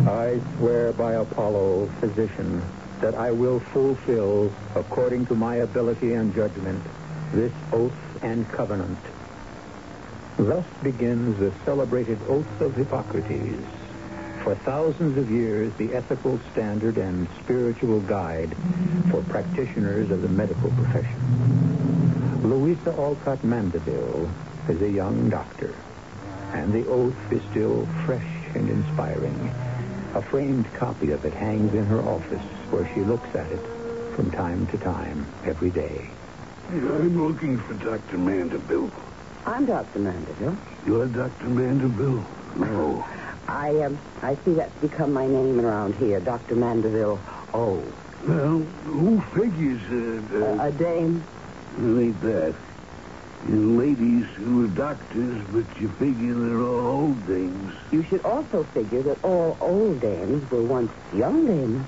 I swear by Apollo, physician, that I will fulfill, according to my ability and judgment, this oath and covenant. Thus begins the celebrated Oath of Hippocrates, for thousands of years the ethical standard and spiritual guide for practitioners of the medical profession. Louisa Alcott Mandeville is a young doctor, and the oath is still fresh and inspiring. A framed copy of it hangs in her office, where she looks at it from time to time, every day. I'm looking for Dr. Mandeville. I'm Dr. Mandeville. You're Dr. Mandeville? No. I see that's become my name around here, Dr. Mandeville. Oh. Well, who figures A dame. Ain't that. You ladies who are doctors, but you figure they're all old dames. You should also figure that all old dames were once young dames.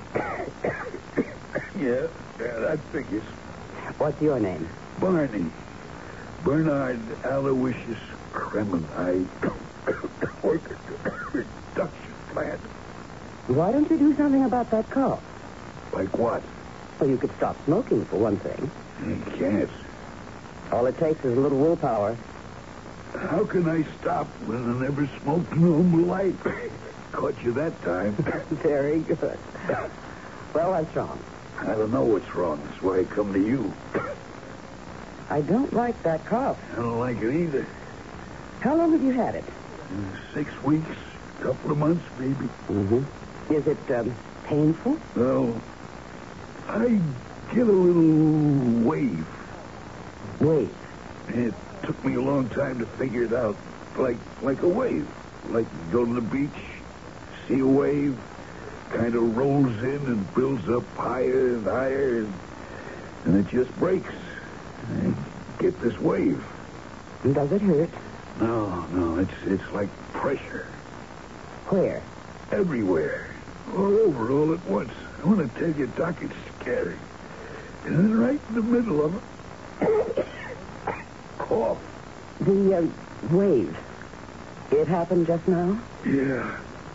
Yeah, that figures. What's your name? Barney. Bernard Aloysius Kremen. I work at the production plant. Why don't you do something about that cough? Like what? Well, you could stop smoking, for one thing. I can't. All it takes is a little willpower. How can I stop when I never smoked in all my life? Caught you that time. Very good. Well, what's wrong? I don't know what's wrong. That's why I come to you. I don't like that cough. I don't like it either. How long have you had it? 6 weeks, couple of months, maybe. Mm-hmm. Is it painful? Well, I get a little wave. Wave? It took me a long time to figure it out. Like a wave. Like you go to the beach, see a wave, kind of rolls in and builds up higher and higher, and it just breaks. I get this wave. Does it hurt? No, it's like pressure. Where? Everywhere. All over, all at once. I want to tell you, Doc, it's scary. And then right in the middle of it, cough. The wave. It happened just now? Yeah.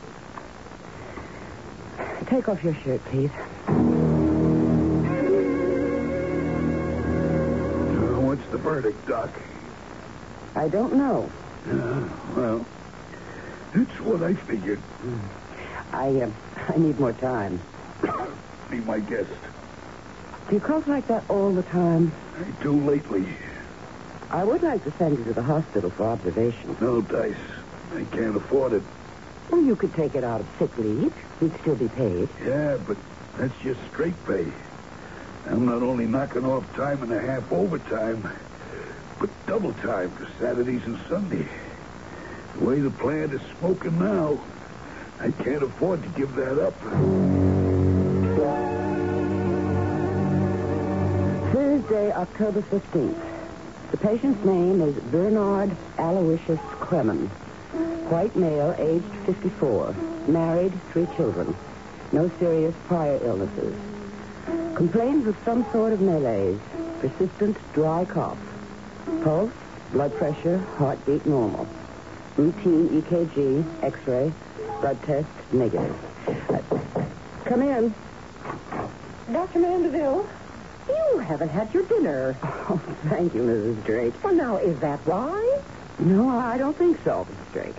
Take off your shirt, please. What's the verdict, Doc? I don't know. Well, it's what I figured. I need more time. Be my guest. Do you cough like that all the time? I do lately. I would like to send you to the hospital for observation. No, Dice. I can't afford it. Well, you could take it out of sick leave. You'd still be paid. Yeah, but that's just straight pay. I'm not only knocking off time and a half overtime, but double time for Saturdays and Sundays. The way the plant is smoking now, I can't afford to give that up. Thursday, October 15th. The patient's name is Bernard Aloysius Kremen. White male, aged 54. Married, 3 children. No serious prior illnesses. Complains of some sort of malaise. Persistent dry cough. Pulse, blood pressure, heartbeat normal. Routine EKG, X-ray, blood test negative. Come in. Dr. Mandeville, you haven't had your dinner. Oh, thank you, Mrs. Drake. Well, now, is that why? No, I don't think so, Mrs. Drake.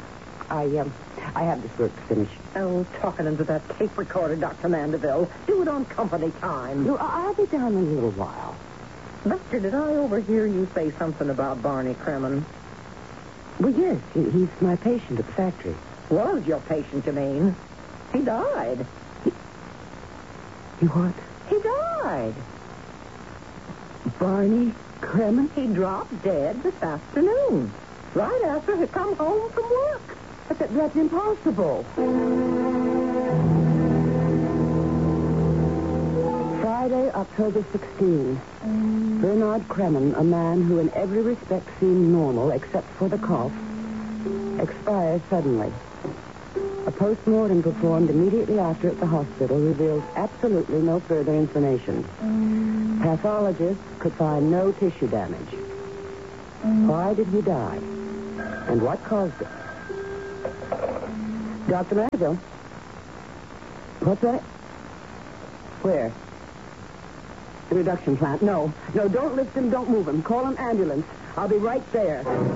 I have this work to finish. Oh, talking into that tape recorder, Dr. Mandeville. Do it on company time. No, I'll be down in a little while. Doctor, did I overhear you say something about Barney Kremen? Well, yes, he's my patient at the factory. Was your patient, you mean? He died. You what? He died. Barney Kremen? He dropped dead this afternoon, right after he come home from work. That's impossible. Friday, October 16. Bernard Kremen, a man who in every respect seemed normal except for the cough, expires suddenly. A post-mortem performed immediately after at the hospital reveals absolutely no further information. Pathologists could find no tissue damage. Why did he die? And what caused it? Dr. Mandeville? What's that? Where? The reduction plant. No, don't lift him, don't move him. Call an ambulance. I'll be right there.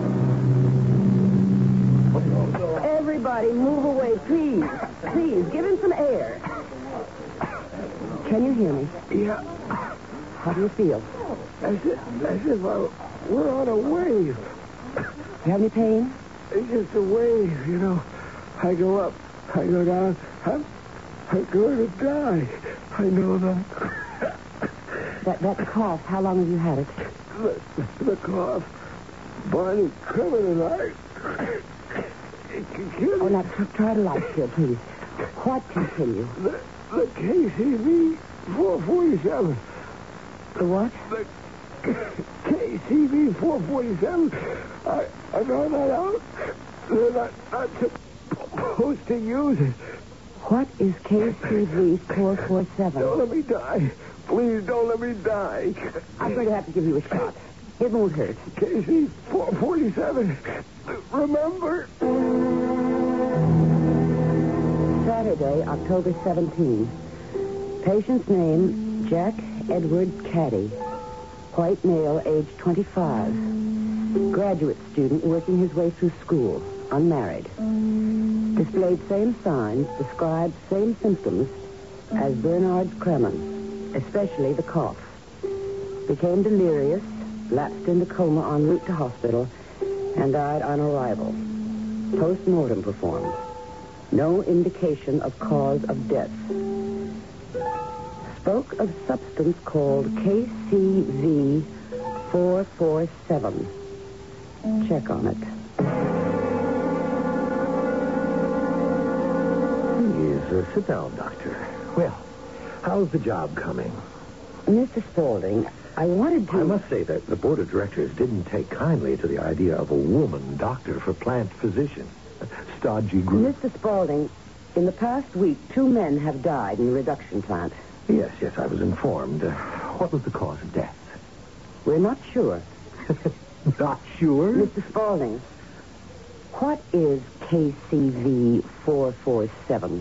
Everybody move away, please. Please, give him some air. Can you hear me? Yeah. How do you feel? As if we're on a wave. You have any pain? It's just a wave, you know. I go up, I go down. I'm going to die. I know that. That cough, how long have you had it? The cough. Barney Crimmins and I. Oh, now, try to light here, please. What continue? The KCV 447. The what? The KCV 447. I found that out. They're not supposed to use it. What is KCV 447? Don't let me die. Please don't let me die. I'm going to have to give you a shot. It won't hurt. KC 447. Remember? Saturday, October 17. Patient's name, Jack Edward Caddy. White male, age 25. Graduate student working his way through school. Unmarried. Displayed same signs, described same symptoms as Bernard's Kremen, especially the cough. Became delirious, lapsed into coma en route to hospital, and died on arrival. Post-mortem performed. No indication of cause of death. Spoke of substance called KCV 447. Check on it. Please, sit down, Doctor. Well, how's the job coming? Mr. Spaulding, I wanted to... I must say that the board of directors didn't take kindly to the idea of a woman doctor for plant physician. Stodgy group. Mr. Spaulding, in the past week, 2 men have died in the reduction plant. Yes, I was informed. What was the cause of death? We're not sure. Not sure? Mr. Spaulding, what is KCV 447?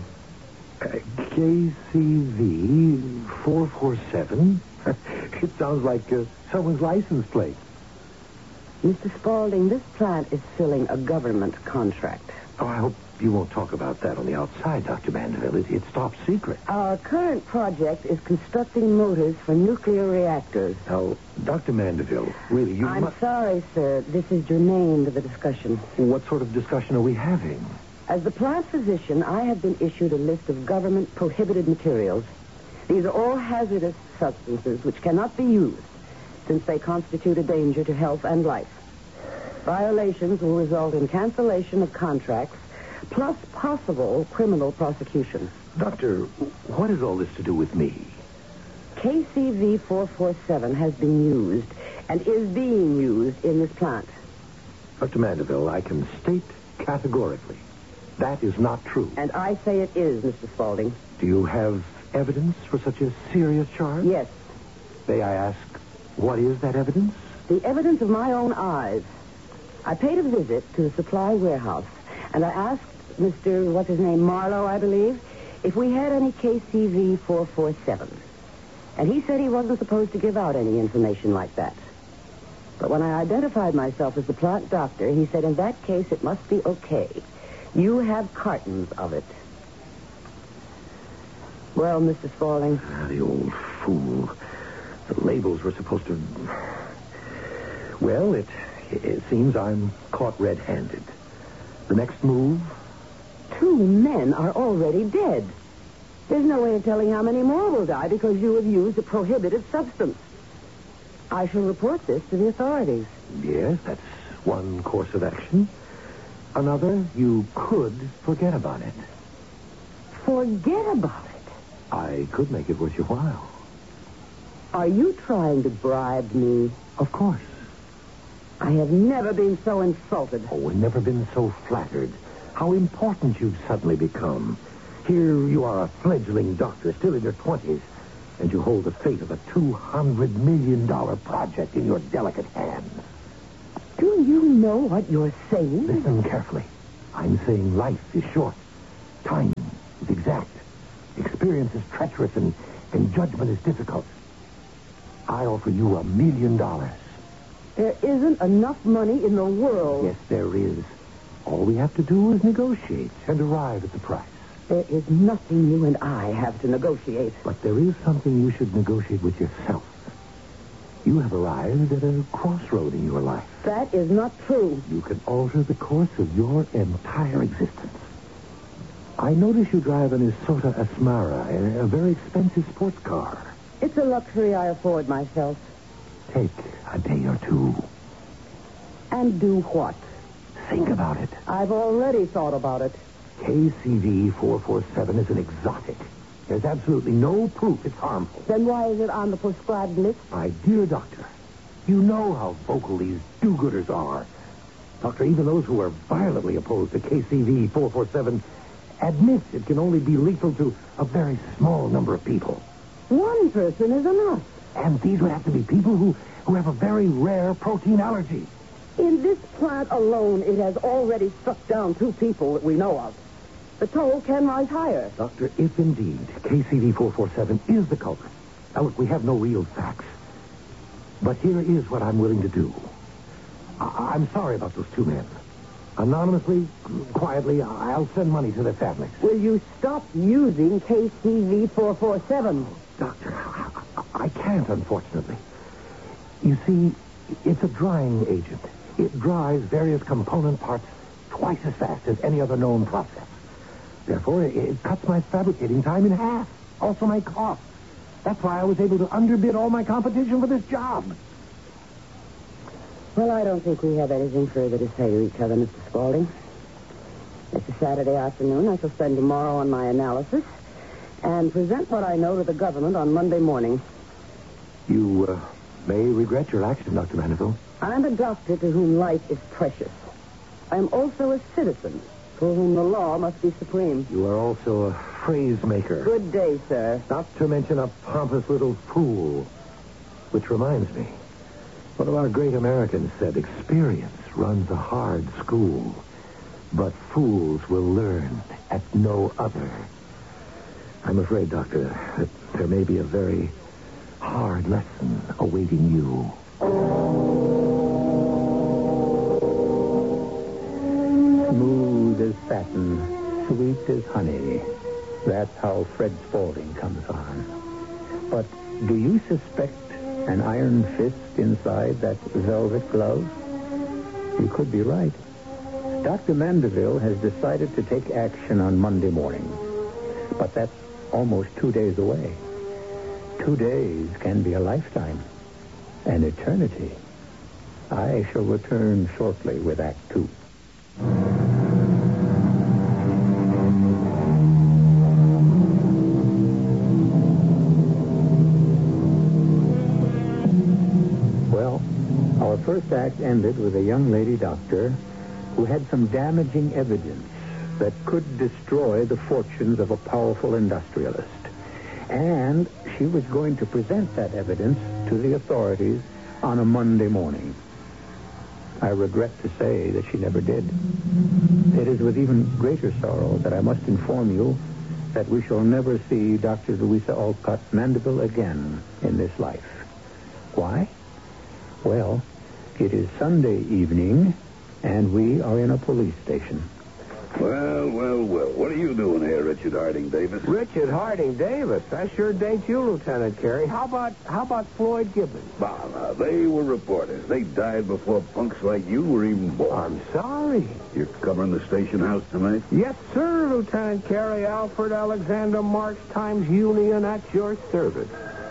KCV 447? It sounds like someone's license plate. Mr. Spaulding, this plant is filling a government contract. Oh, I hope you won't talk about that on the outside, Dr. Mandeville. It's top secret. Our current project is constructing motors for nuclear reactors. Now, Dr. Mandeville, really, you I'm sorry, sir. This is germane to the discussion. What sort of discussion are we having? As the plant physician, I have been issued a list of government prohibited materials. These are all hazardous substances which cannot be used since they constitute a danger to health and life. Violations will result in cancellation of contracts plus possible criminal prosecution. Doctor, what has all this to do with me? KCV 447 has been used and is being used in this plant. Dr. Mandeville, I can state categorically that is not true. And I say it is, Mr. Spaulding. Do you have evidence for such a serious charge? Yes. May I ask, what is that evidence? The evidence of my own eyes. I paid a visit to the supply warehouse, and I asked Mr. Marlowe, I believe, if we had any KCV 447. And he said he wasn't supposed to give out any information like that. But when I identified myself as the plant doctor, he said, in that case, it must be okay. You have cartons of it. Well, Mr. Spaulding. The old fool. The labels were supposed to... Well, it seems I'm caught red-handed. The next move? 2 men are already dead. There's no way of telling how many more will die because you have used a prohibited substance. I shall report this to the authorities. Yes, that's one course of action. Another, you could forget about it. Forget about it? I could make it worth your while. Are you trying to bribe me? Of course. I have never been so insulted. Oh, we've never been so flattered. How important you've suddenly become. Here you are, a fledgling doctor, still in your 20s, and you hold the fate of a $200 million project in your delicate hands. Do you know what you're saying? Listen carefully. I'm saying life is short. Time is exact. Experience experience is treacherous and judgment is difficult. I offer you $1 million. There isn't enough money in the world. Yes, there is. All we have to do is negotiate and arrive at the price. There is nothing you and I have to negotiate. But there is something you should negotiate with yourself. You have arrived at a crossroad in your life. That is not true. You can alter the course of your entire existence. I notice you drive an Isota Asmara, a very expensive sports car. It's a luxury I afford myself. Take a day or two. And do what? Think about it. I've already thought about it. KCV 447 is an exotic. There's absolutely no proof it's harmful. Then why is it on the prescribed list? My dear doctor, you know how vocal these do-gooders are. Doctor, even those who are violently opposed to KCV 447 admit it can only be lethal to a very small number of people. One person is enough. And these would have to be people who have a very rare protein allergy. In this plant alone, it has already struck down 2 people that we know of. The toll can rise higher. Doctor, if indeed KCV 447 is the culprit. Now, look, we have no real facts. But here is what I'm willing to do. I'm sorry about those 2 men. Anonymously, quietly, I'll send money to their families. Will you stop using KCV 447? Doctor, I can't, unfortunately. You see, it's a drying agent. It dries various component parts twice as fast as any other known process. Therefore, it cuts my fabricating time in half. Also my cost. That's why I was able to underbid all my competition for this job. Well, I don't think we have anything further to say to each other, Mr. Spaulding. It's a Saturday afternoon. I shall spend tomorrow on my analysis and present what I know to the government on Monday morning. You may regret your action, Dr. Mandeville. I'm a doctor to whom life is precious. I'm also a citizen for whom the law must be supreme. You are also a phrase maker. Good day, sir. Not to mention a pompous little fool. Which reminds me, one of our great Americans said, experience runs a hard school, but fools will learn at no other. I'm afraid, Doctor, that there may be a very hard lesson awaiting you. Smooth as satin, sweet as honey. That's how Fred Spaulding comes on. But do you suspect an iron fist inside that velvet glove? You could be right. Dr. Mandeville has decided to take action on Monday morning. But that's almost 2 days away. 2 days can be a lifetime. An eternity. I shall return shortly with Act 2. Well, our first act ended with a young lady doctor who had some damaging evidence that could destroy the fortunes of a powerful industrialist. And she was going to present that evidence to the authorities on a Monday morning. I regret to say that she never did. It is with even greater sorrow that I must inform you that we shall never see Dr. Louisa Alcott Mandeville again in this life. Why? Well, it is Sunday evening, and we are in a police station. Well. What are you doing here, Richard Harding Davis? Richard Harding Davis? That sure dates you, Lieutenant Carey. How about Floyd Gibbons? Now, they were reporters. They died before punks like you were even born. I'm sorry. You're covering the station house tonight? Yes, sir, Lieutenant Carey. Alfred Alexander Marx Times Union at your service.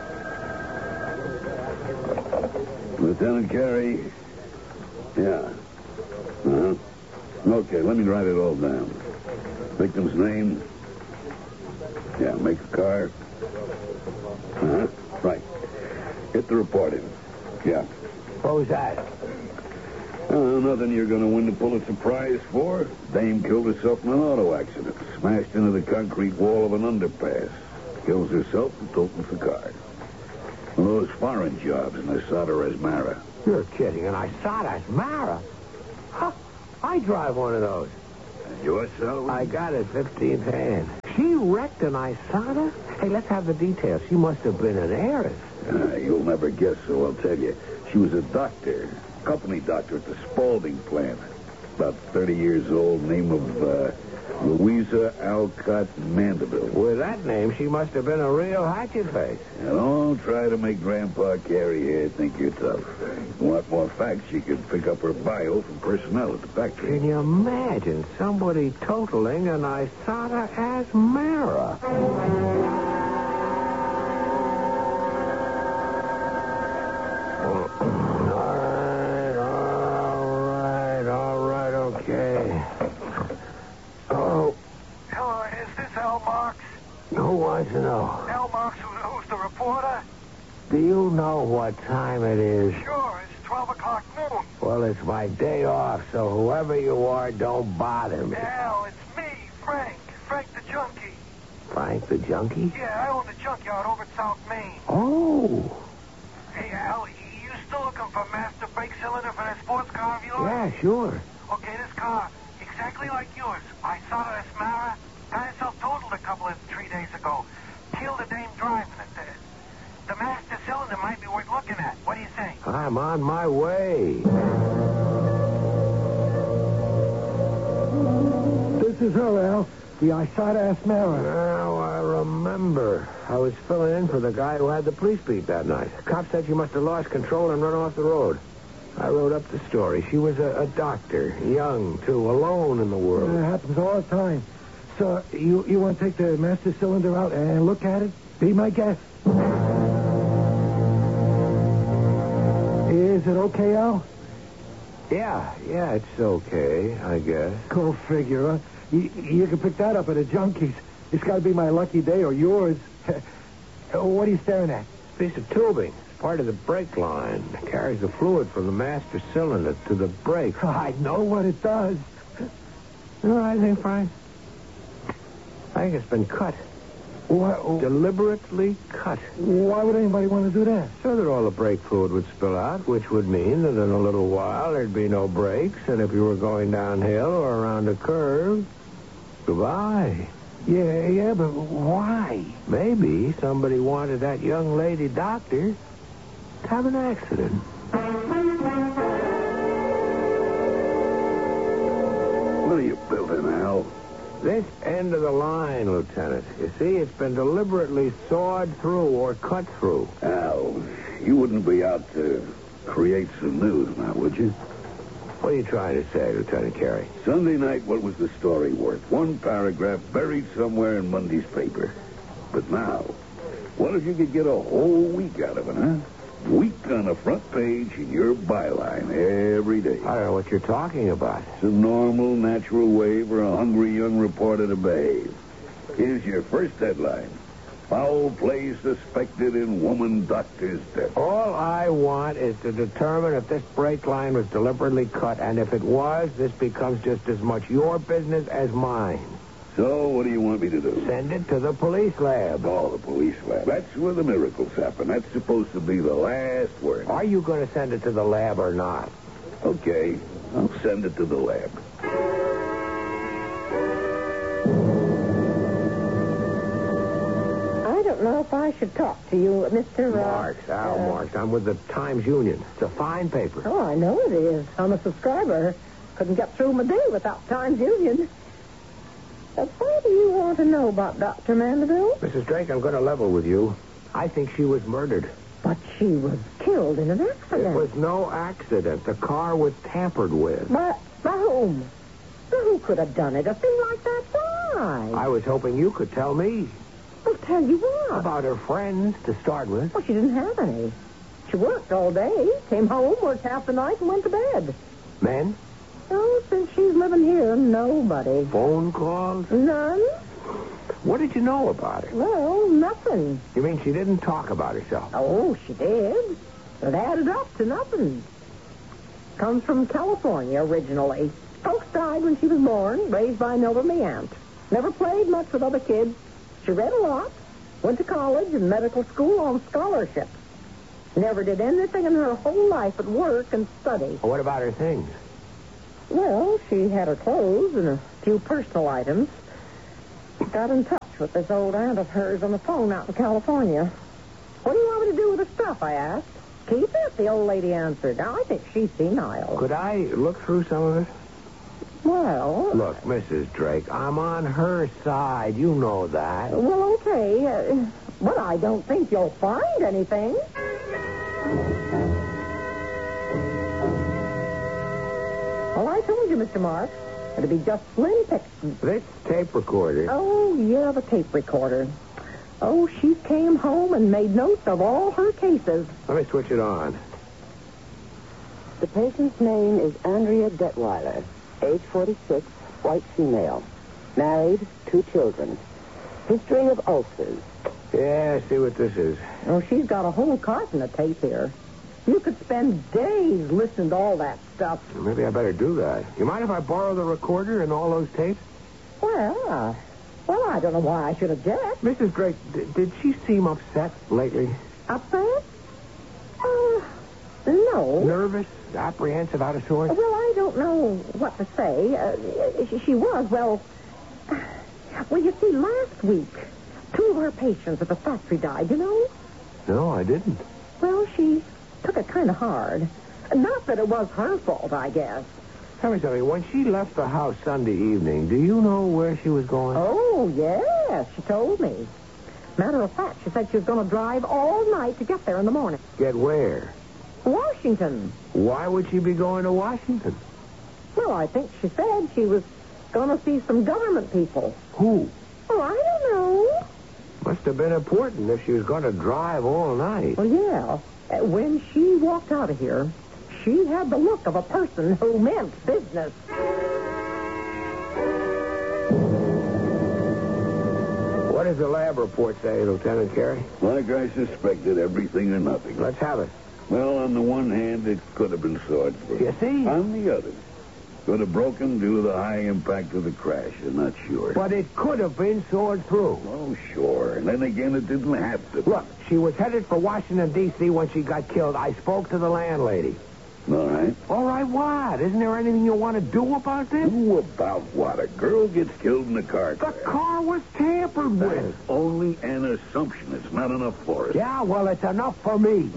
Lieutenant Carey? Yeah. Uh-huh. Okay, let me write it all down. Victim's name? Yeah, make a car? Uh-huh. Right. Hit the reporting. Yeah. What was that? Nothing you're going to win the Pulitzer Prize for. Dame killed herself in an auto accident. Smashed into the concrete wall of an underpass. Kills herself and totals the car. One of those foreign jobs in Isota Asmara. You're kidding. And Isota Asmara? I drive one of those. And yourself? I got it 15th hand. She wrecked an Isotta? Hey, let's have the details. She must have been an heiress. You'll never guess, so I'll tell you. She was a doctor, company doctor at the Spalding plant. About 30 years old, name of Louisa Alcott Mandeville. With that name, she must have been a real hatchet face. Now, don't try to make Grandpa Carey here think you're tough. Want more facts, you could pick up her bio from personnel at the factory. Can you imagine somebody totaling an Isotta Asmara? All right, okay. Oh, Hello, is this Al Marks? who wants to know? Al Marks, who's the reporter? Do you know what time it is? Sure, it's 12 o'clock noon. Well, it's my day off, so whoever you are, don't bother me. Al, it's me, Frank. Frank the junkie. Frank the junkie? Yeah, I own the junkyard over at South Main. Oh, Hey, Al, you still looking for master brake cylinder for that sports car of yours? yeah, sure. Okay, this car, exactly like yours. I saw it at Asmara. Got itself totaled a couple of 3 days ago. Killed the dame driving it. The master cylinder might be worth looking at. What do you think? I'm on my way. This is her, Al. The Isotta Asmara. Now I remember. I was filling in for the guy who had the police beat that night. Cop said she must have lost control and run off the road. I wrote up the story. She was a doctor, young, too, alone in the world. It happens all the time. So, you want to take the master cylinder out and look at it? Be my guest. Is it okay, Al? Yeah, it's okay, I guess. Go figure, huh? You can pick that up at a junkie's. It's got to be my lucky day or yours. What are you staring at? Piece of tubing. It's part of the brake line. It carries the fluid from the master cylinder to the brake. I know what it does. You know what I think, Frank? I think it's been cut. Why Deliberately cut. would anybody want to do that? So that all the brake fluid would spill out, which would mean that in a little while there'd be no brakes, and if you were going downhill or around a curve, goodbye. Yeah, but why? Maybe somebody wanted that young lady doctor to have an accident. What are you building, Al? This end of the line, Lieutenant. You see, it's been deliberately sawed through or cut through. Al, you wouldn't be out to create some news now, would you? What are you trying to say, Lieutenant Carey? Sunday night, what was the story worth? One paragraph buried somewhere in Monday's paper. But now, what if you could get a whole week out of it, huh? Week on the front page in your byline every day. I don't know what you're talking about. It's a normal, natural way for a hungry young reporter to behave. Here's your first headline. Foul play suspected in woman doctor's death. All I want is to determine if this brake line was deliberately cut, and if it was, this becomes just as much your business as mine. So, what do you want me to do? Send it to the police lab. Oh, the police lab. That's where the miracles happen. That's supposed to be the last word. Are you going to send it to the lab or not? Okay, I'll send it to the lab. I don't know if I should talk to you, Mr. Marks, Al Marks. I'm with the Times Union. It's a fine paper. Oh, I know it is. I'm a subscriber. Couldn't get through my day without Times Union. What do you want to know about Dr. Mandeville? Mrs. Drake, I'm going to level with you. I think she was murdered. But she was killed in an accident. It was no accident. The car was tampered with. By whom? Who could have done it? A thing like that? Why? I was hoping you could tell me. I'll tell you what. About her friends, to start with. Well, she didn't have any. She worked all day, came home, worked half the night, and went to bed. Men? Oh, since she's living here, nobody. Phone calls? None? What did you know about her? Well, nothing. You mean she didn't talk about herself? Oh, she did. It added up to nothing. Comes from California originally. Folks died when she was born, raised by an elderly aunt. Never played much with other kids. She read a lot, went to college and medical school on scholarship. Never did anything in her whole life but work and study. What about her things? Well, she had her clothes and a few personal items. Got in touch with this old aunt of hers on the phone out in California. What do you want me to do with the stuff, I asked. Keep it, the old lady answered. Now, I think she's senile. Could I look through some of it? Well... Look, Mrs. Drake, I'm on her side. You know that. Well, okay. But I don't think you'll find anything. Well, I told you, Mr. Marks. It'll be just slim pickings. This tape recorder. Oh, yeah, the tape recorder. Oh, she came home and made notes of all her cases. Let me switch it on. The patient's name is Andrea Detweiler, age 46, white female. Married, 2 children. History of ulcers. Yeah, see what this is. Oh, she's got a whole carton of tape here. You could spend days listening to all that stuff. Maybe I better do that. You mind if I borrow the recorder and all those tapes? Well, I don't know why I should object. Mrs. Drake, did she seem upset lately? Upset? No. Nervous? Apprehensive? Out of sorts? Well, I don't know what to say. She was, well, you see, last week, 2 of her patients at the factory died, you know? No, I didn't. Well, she took it kind of hard. Not that it was her fault, I guess. Tell me something. When she left the house Sunday evening, do you know where she was going? Oh, yes, she told me. Matter of fact, she said she was going to drive all night to get there in the morning. Get where? Washington. Why would she be going to Washington? Well, I think she said she was going to see some government people. Who? Oh, I don't know. Must have been important if she was going to drive all night. Well, yeah. When she walked out of here, she had the look of a person who meant business. What does the lab report say, Lieutenant Carey? Like I suspected, everything or nothing. Let's have it. Well, on the one hand, it could have been sawed through. You see? On the other, could have broken due to the high impact of the crash. I'm not sure. But it could have been sawed through. Oh, sure. And then again, it didn't have to. Look, she was headed for Washington, D.C. when she got killed. I spoke to the landlady. All right. All right, what? Isn't there anything you want to do about this? Do about what? A girl gets killed in a car The crash. car was tampered That's with. only an assumption. It's not enough for us. Yeah, well, it's enough for me.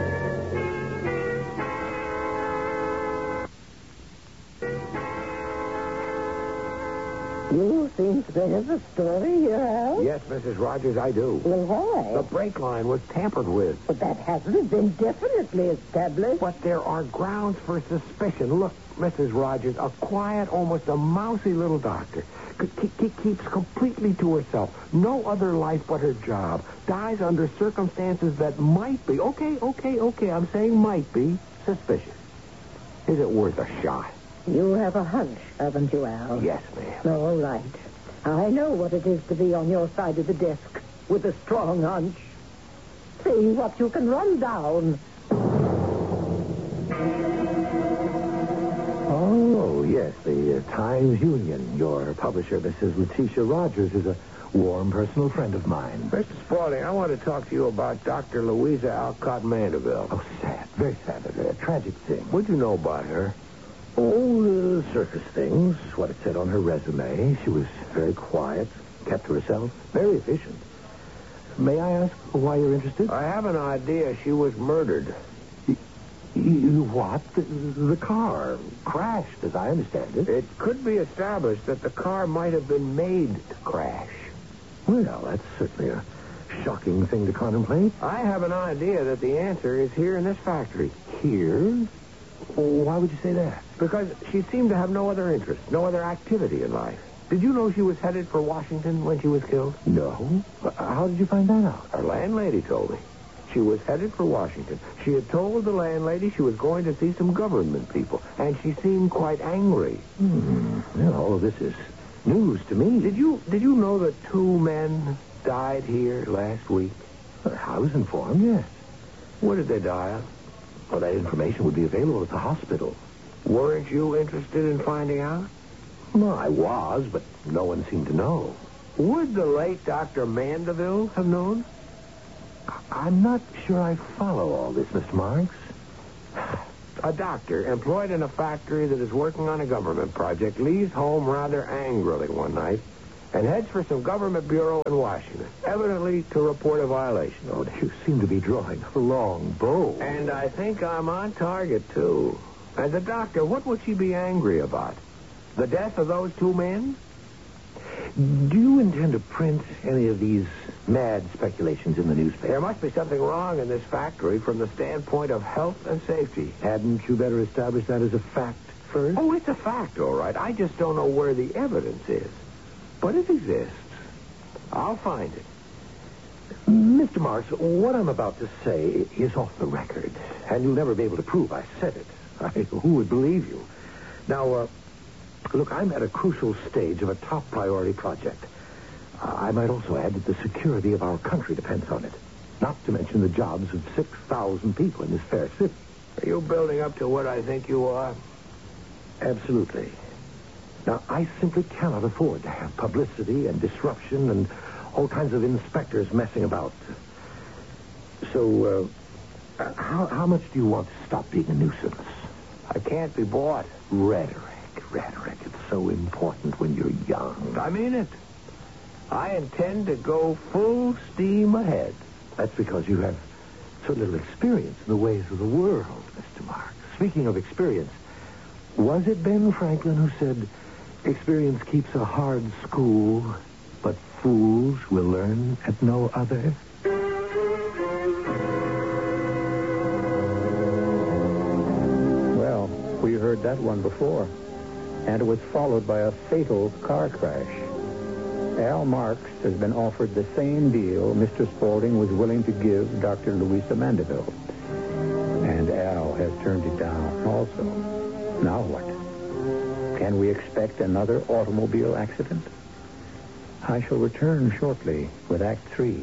You seem to have a story here, Al. Yes, Mrs. Rogers, I do. Well, why? The brake line was tampered with. But that hasn't been definitely established. But there are grounds for suspicion. Look, Mrs. Rogers, a quiet, almost a mousy little doctor. Keeps completely to herself. No other life but her job. Dies under circumstances that might be, okay, I'm saying might be, suspicious. Is it worth a shot? You have a hunch, haven't you, Al? Yes, ma'am. All right. I know what it is to be on your side of the desk with a strong hunch. See what you can run down. Oh, yes, the Times Union. Your publisher, Mrs. Letitia Rogers, is a warm personal friend of mine. Mr. Spaulding, I want to talk to you about Dr. Louisa Alcott Mandeville. Oh, sad. Very sad. A tragic thing. What'd you know about her? Oh, surface things. What it said on her resume. She was very quiet, kept to herself, very efficient. May I ask why you're interested? I have an idea she was murdered. You what? The car crashed, as I understand it. It could be established that the car might have been made to crash. Well, that's certainly a shocking thing to contemplate. I have an idea that the answer is here in this factory. Here? Why would you say that? Because she seemed to have no other interest, no other activity in life. Did you know she was headed for Washington when she was killed? No. How did you find that out? Our landlady told me. She was headed for Washington. She had told the landlady she was going to see some government people, and she seemed quite angry. Well, all of this is news to me. Did you know that 2 men died here last week? I was informed, yes. What did they die of? Well, that information would be available at the hospital. Weren't you interested in finding out? Well, I was, but no one seemed to know. Would the late Dr. Mandeville have known? I'm not sure I follow all this, Mr. Marks. A doctor employed in a factory that is working on a government project leaves home rather angrily one night and heads for some government bureau in Washington, evidently to report a violation. Oh, you seem to be drawing a long bow. And I think I'm on target, too. As a doctor, what would she be angry about? The death of those two men? Do you intend to print any of these mad speculations in the newspaper? There must be something wrong in this factory from the standpoint of health and safety. Hadn't you better establish that as a fact first? Oh, it's a fact, all right. I just don't know where the evidence is. But it exists. I'll find it. Mr. Marks, what I'm about to say is off the record, and you'll never be able to prove I said it. Who would believe you? Now, look, I'm at a crucial stage of a top priority project. I might also add that the security of our country depends on it, not to mention the jobs of 6,000 people in this fair city. Are you building up to what I think you are? Absolutely. Now, I simply cannot afford to have publicity and disruption and all kinds of inspectors messing about. So, how much do you want to stop being a nuisance? I can't be bought. Rhetoric. It's so important when you're young. I mean it. I intend to go full steam ahead. That's because you have so little experience in the ways of the world, Mr. Marks. Speaking of experience, was it Ben Franklin who said, experience keeps a hard school, but fools will learn at no other? Well, we heard that one before. And it was followed by a fatal car crash. Al Marks has been offered the same deal Mr. Spaulding was willing to give Dr. Louisa Mandeville. And Al has turned it down also. Now what? Can we expect another automobile accident? I shall return shortly with Act 3.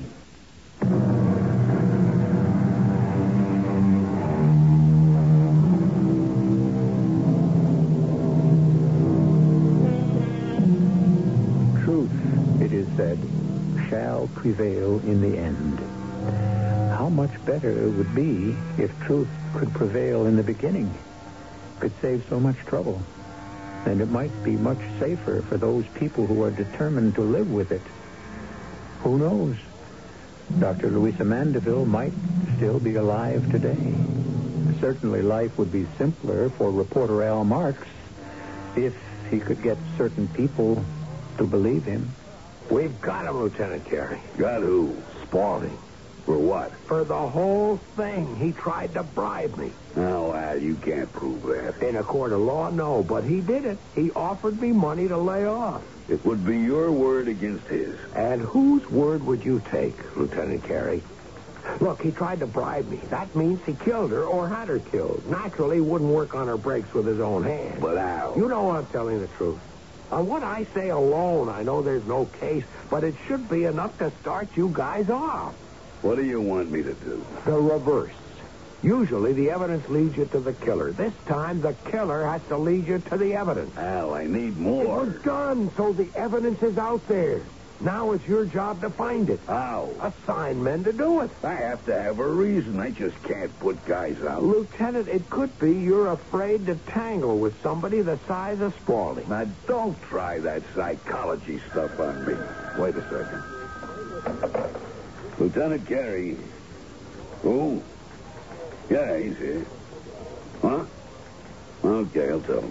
Said, shall prevail in the end. How much better it would be if truth could prevail in the beginning. Could save so much trouble. And it might be much safer for those people who are determined to live with it. Who knows? Dr. Louisa Mandeville might still be alive today. Certainly life would be simpler for reporter Al Marks if he could get certain people to believe him. We've got him, Lieutenant Carey. Got who? Spaulding. For what? For the whole thing. He tried to bribe me. Now, Al, you can't prove that. In a court of law, no, but he did it. He offered me money to lay off. It would be your word against his. And whose word would you take, Lieutenant Carey? Look, he tried to bribe me. That means he killed her or had her killed. Naturally, he wouldn't work on her brakes with his own hand. But Al... You know I'm telling the truth. On what I say alone, I know there's no case, but it should be enough to start you guys off. What do you want me to do? The reverse. Usually the evidence leads you to the killer. This time the killer has to lead you to the evidence. Al, I need more. It was done, so the evidence is out there. Now it's your job to find it. How? Assign men to do it. I have to have a reason. I just can't put guys out. Lieutenant, it could be you're afraid to tangle with somebody the size of Spaulding. Now, don't try that psychology stuff on me. Wait a second. Lieutenant Carey. Who? Yeah, he's here. Huh? Okay, I'll tell him.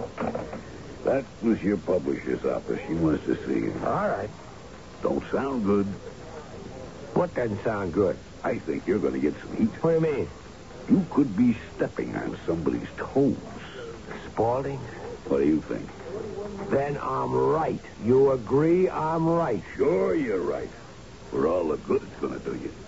That was your publisher's office. She wants to see you. All right. Don't sound good. What doesn't sound good? I think you're going to get some heat. What do you mean? You could be stepping on somebody's toes. Spaulding? What do you think? Then I'm right. You agree I'm right? Sure, you're right. For all the good it's going to do you.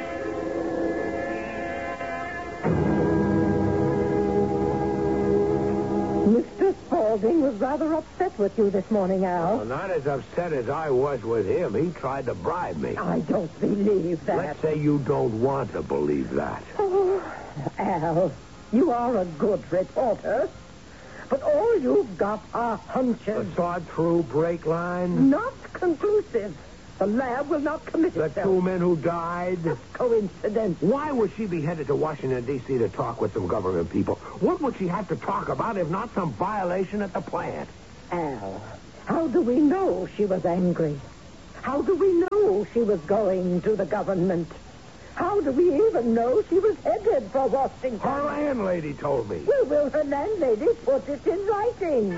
Mr. Spaulding was rather upset with you this morning, Al. Well, not as upset as I was with him. He tried to bribe me. I don't believe that. Let's say you don't want to believe that. Oh, Al, you are a good reporter. But all you've got are hunches. A thought-through break line? Not conclusive. The lab will not commit The itself. two men who died? Coincidence. Why would she be headed to Washington, D.C. to talk with some government people? What would she have to talk about if not some violation at the plant? Al, How do we know she was angry? How do we know she was going to the government? How do we even know she was headed for Washington? Her landlady told me. Well, will her landlady put it in writing?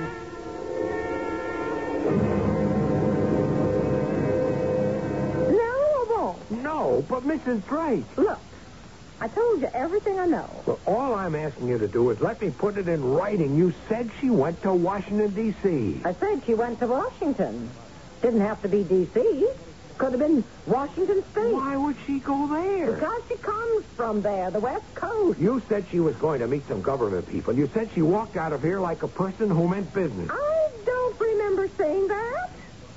No, I won't. No, but Mrs. Drake. Look, I told you everything I know. Well, all I'm asking you to do is let me put it in writing. You said she went to Washington, D.C. I said she went to Washington. Didn't have to be D.C. Could have been Washington State. Why would she go there? Because she comes from there, the West Coast. You said she was going to meet some government people. You said she walked out of here like a person who meant business. I don't remember saying that.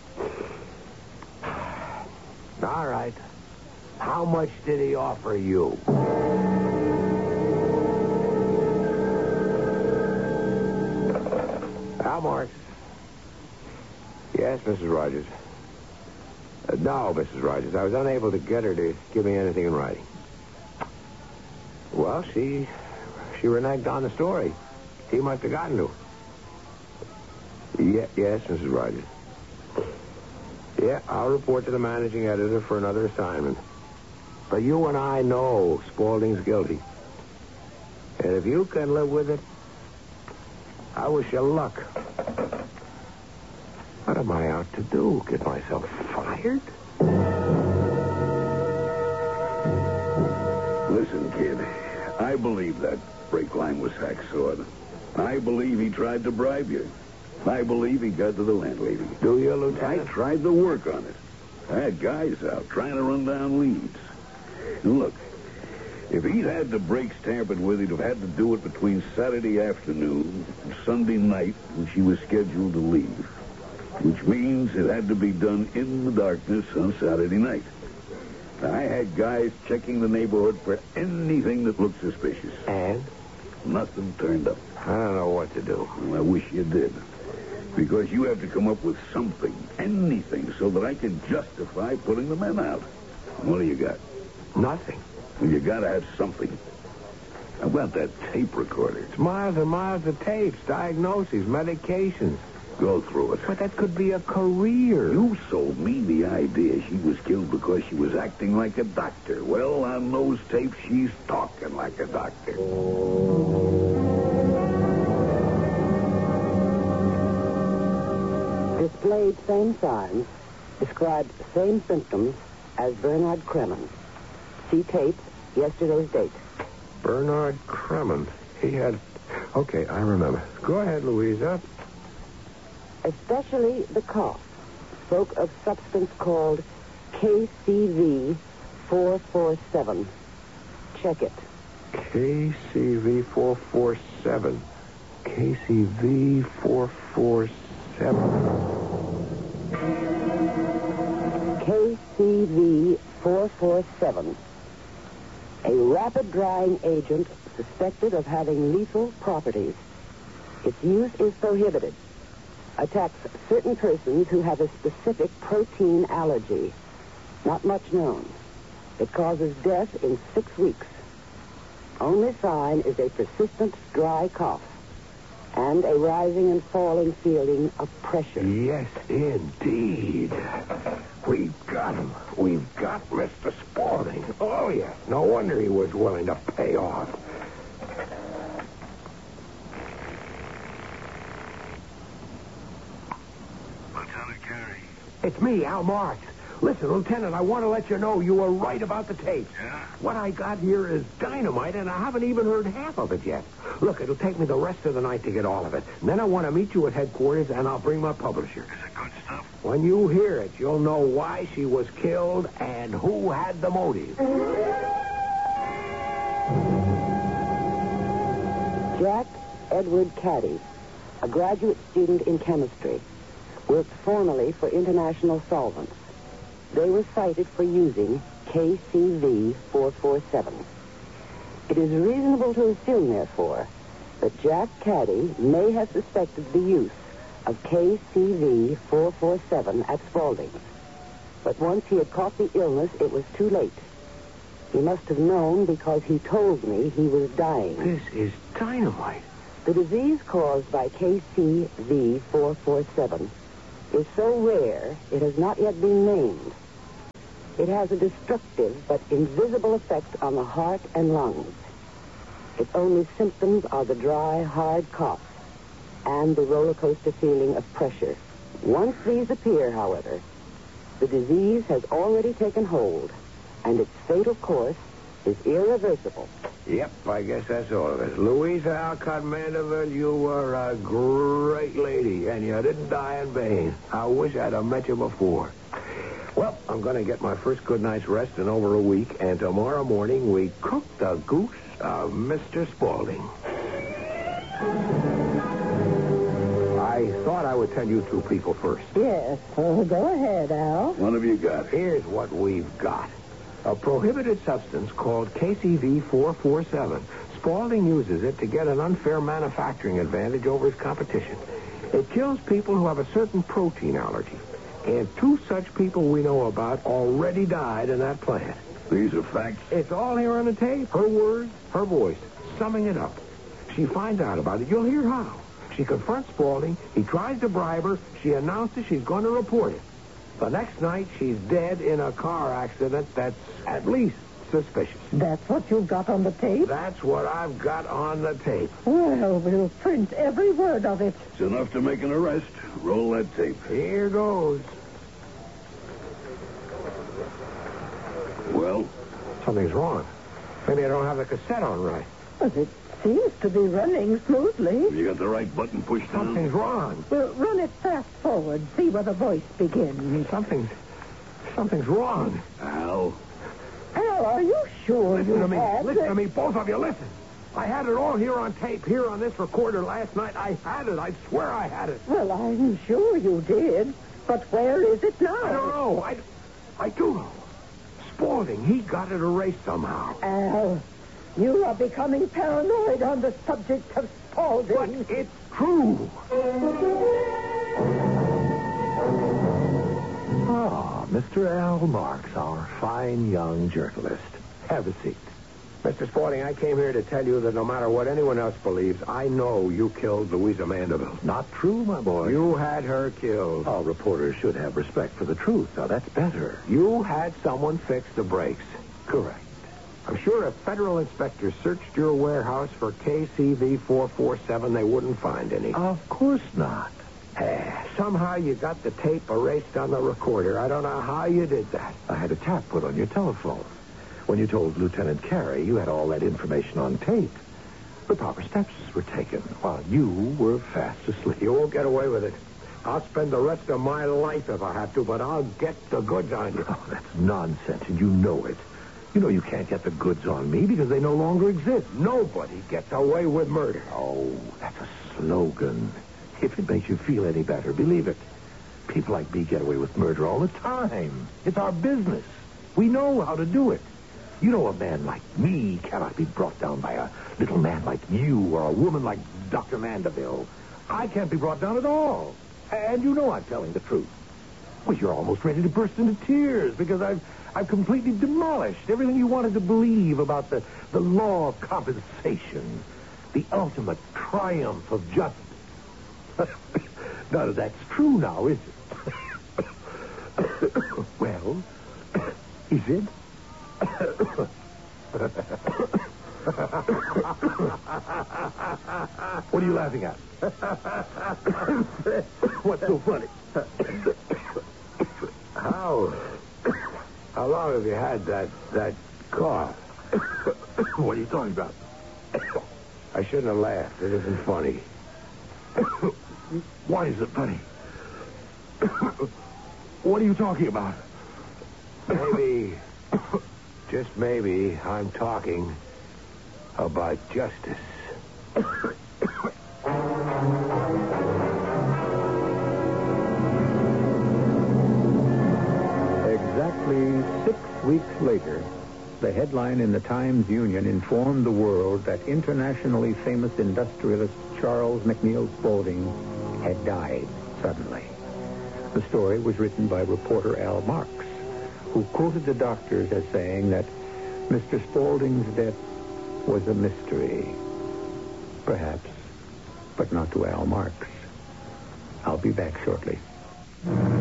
All right. How much did he offer you? Al Marks. Yes, Mrs. Rogers. No, Mrs. Rogers. I was unable to get her to give me anything in writing. Well, she reneged on the story. He must have gotten to her. Yes, Mrs. Rogers. Yeah, I'll report to the managing editor for another assignment. But you and I know Spaulding's guilty. And if you can live with it, I wish you luck. What am I out to do? Get myself fired? Listen, kid, I believe that brake line was hacksawed. I believe he tried to bribe you. I believe he got to the landlady. Do you, Lieutenant? I tried to work on it. I had guys out trying to run down leads. And look, if he'd had the brakes tampered with, he'd have had to do it between Saturday afternoon and Sunday night when she was scheduled to leave. Which means it had to be done in the darkness on Saturday night. I had guys checking the neighborhood for anything that looked suspicious. And? Nothing turned up. I don't know what to do. Well, I wish you did. Because you have to come up with something, anything, so that I can justify putting the men out. What do you got? Nothing. Well, you got to have something. How about that tape recorder? It's miles and miles of tapes, diagnoses, medications. Go through it. But that could be a career. You sold me the idea she was killed because she was acting like a doctor. Well, on those tapes, she's talking like a doctor. Displayed same signs, described same symptoms as Bernard Kremen. See tape, yesterday's date. Bernard Kremen. He had... Okay, I remember. Go ahead, Louisa. Especially the cough. Spoke of substance called KCV 447. Check it. KCV 447. KCV 447. KCV 447. A rapid drying agent suspected of having lethal properties. Its use is prohibited. Attacks certain persons who have a specific protein allergy. Not much known. It causes death in 6 weeks. Only sign is a persistent dry cough and a rising and falling feeling of pressure. Yes, indeed. We've got him. We've got Mr. Spaulding. Oh, yes. No wonder he was willing to pay off. Lieutenant Carey. It's me, Al Marks. Listen, Lieutenant, I want to let you know you were right about the tapes. Yeah? What I got here is dynamite, and I haven't even heard half of it yet. Look, it'll take me the rest of the night to get all of it. And then I want to meet you at headquarters, and I'll bring my publisher. Is it good stuff? When you hear it, you'll know why she was killed and who had the motive. Jack Edward Caddy, a graduate student in chemistry, worked formerly for International Solvents. They were cited for using KCV 447. It is reasonable to assume, therefore, that Jack Caddy may have suspected the use of KCV 447 at Spaulding's. But once he had caught the illness, it was too late. He must have known because he told me he was dying. This is dynamite. The disease caused by KCV 447 is so rare it has not yet been named. It has a destructive but invisible effect on the heart and lungs. Its only symptoms are the dry, hard cough and the roller coaster feeling of pressure. Once these appear, however, the disease has already taken hold, and its fatal course is irreversible. Yep, I guess that's all of it. Louisa Alcott Mandeville, you were a great lady, and you didn't die in vain. I wish I'd have met you before. Well, I'm going to get my first good night's rest in over a week, and tomorrow morning we cook the goose of Mr. Spaulding. I thought I would tell you two people first. Yes. Oh, go ahead, Al. What have you got? Here's what we've got. A prohibited substance called KCV447. Spaulding uses it to get an unfair manufacturing advantage over his competition. It kills people who have a certain protein allergy. And two such people we know about already died in that plant. These are facts. It's all here on the tape. Her words, her voice, summing it up. She finds out about it. You'll hear how. She confronts Spaulding. He tries to bribe her. She announces she's going to report it. The next night, she's dead in a car accident that's at least suspicious. That's what you've got on the tape? That's what I've got on the tape. Well, we'll print every word of it. It's enough to make an arrest. Roll that tape. Here goes. Well? Something's wrong. Maybe I don't have the cassette on right. But it seems to be running smoothly. You got the right button pushed down? Something's wrong. Well, run it fast forward. See where the voice begins. Something's wrong. Al? Al, are you sure Listen you to me. had Listen to me, both of you. Listen. I had it all here on tape, here on this recorder last night. I had it. I swear I had it. Well, I'm sure you did. But where is it now? I don't know. I do know. Spaulding, he got it erased somehow. Al, you are becoming paranoid on the subject of Spaulding. But it's true. Ah, Mr. Al Marks, our fine young journalist. Have a seat. Mr. Spaulding, I came here to tell you that no matter what anyone else believes, I know you killed Louisa Mandeville. Not true, my boy. You had her killed. All reporters should have respect for the truth. Now, that's better. You had someone fix the brakes. Correct. I'm sure if federal inspectors searched your warehouse for KCV447, they wouldn't find any. Of course not. Somehow you got the tape erased on the recorder. I don't know how you did that. I had a tap put on your telephone. When you told Lieutenant Carey, you had all that information on tape. The proper steps were taken while you were fast asleep. You won't get away with it. I'll spend the rest of my life if I have to, but I'll get the goods on you. Oh, that's nonsense, and you know it. You know you can't get the goods on me because they no longer exist. Nobody gets away with murder. Oh, that's a slogan. If it makes you feel any better, believe it. People like me get away with murder all the time. It's our business. We know how to do it. You know a man like me cannot be brought down by a little man like you or a woman like Dr. Mandeville. I can't be brought down at all. And you know I'm telling the truth. Well, you're almost ready to burst into tears because I've completely demolished everything you wanted to believe about the law of compensation, the ultimate triumph of justice. None of that's true now, is it? Well, is it? What are you laughing at? What's so funny? How long have you had that cough? What are you talking about? I shouldn't have laughed. It isn't funny. Why is it funny? What are you talking about? Maybe, just maybe, I'm talking about justice. Exactly 6 weeks later, the headline in the Times-Union informed the world that internationally famous industrialist Charles McNeil Spaulding had died suddenly. The story was written by reporter Al Marks, who quoted the doctors as saying that Mr. Spaulding's death was a mystery. Perhaps, but not to Al Marks. I'll be back shortly.